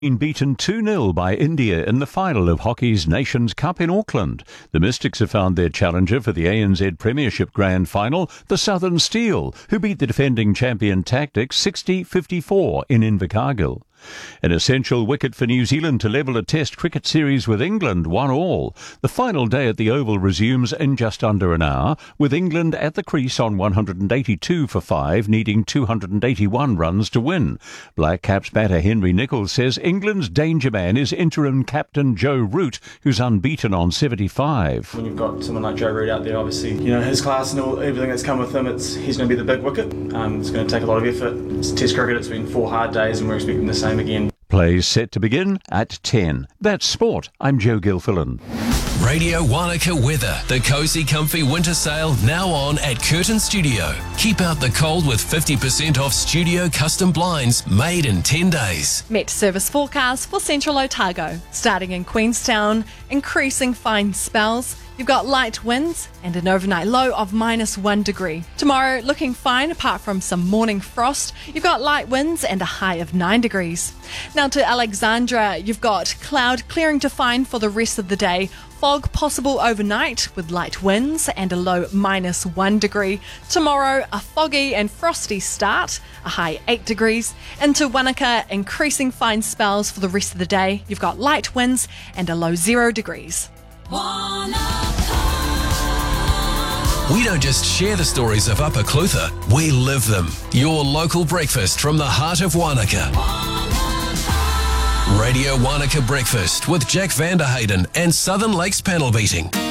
Been beaten 2-0 by India in the final of hockey's Nations Cup in Auckland. The Mystics have found their challenger for the ANZ Premiership Grand Final, the Southern Steel, who beat the defending champion Tactics 60-54 in Invercargill. An essential wicket for New Zealand to level a Test cricket series with England 1-1. The final day at the Oval resumes in just under an hour, with England at the crease on 182 for 5, needing 281 runs to win. Black Caps batter Henry Nicholls says England's danger man is interim captain Joe Root, who's unbeaten on 75. When you've got someone like Joe Root out there, obviously, his class and everything that's come with him, he's going to be the big wicket. It's going to take a lot of effort. It's Test cricket, it's been 4 hard days and we're expecting the same again. Plays set to begin at 10. That's sport. I'm Joe Gilfillan. Radio Wanaka weather. The cosy, comfy winter sale now on at Curtin Studio. Keep out the cold with 50% off studio custom blinds made in 10 days. Met service forecast for Central Otago. Starting in Queenstown, increasing fine spells. You've got light winds and an overnight low of -1 degree. Tomorrow, looking fine apart from some morning frost. You've got light winds and a high of 9 degrees. Now to Alexandra, you've got cloud clearing to fine for the rest of the day. Fog possible overnight with light winds and a low -1 degree. Tomorrow, a foggy and frosty start, a high 8 degrees. Into Wanaka, increasing fine spells for the rest of the day. You've got light winds and a low 0 degrees. We don't just share the stories of Upper Clutha, we live them. Your local breakfast from the heart of Wanaka. Radio Wanaka Breakfast with Jack Vanderhayden and Southern Lakes Panel Beating.